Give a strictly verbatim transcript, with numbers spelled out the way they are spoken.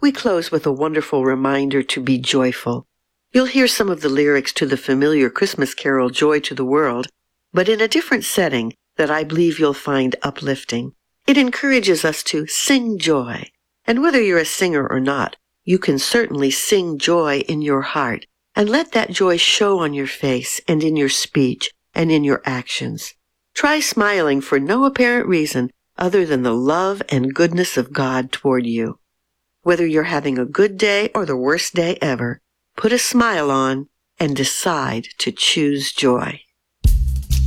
we close with a wonderful reminder to be joyful. You'll hear some of the lyrics to the familiar Christmas carol Joy to the World, but in a different setting that I believe you'll find uplifting. It encourages us to sing joy. And whether you're a singer or not, you can certainly sing joy in your heart and let that joy show on your face and in your speech and in your actions. Try smiling for no apparent reason other than the love and goodness of God toward you. Whether you're having a good day or the worst day ever, put a smile on and decide to choose joy.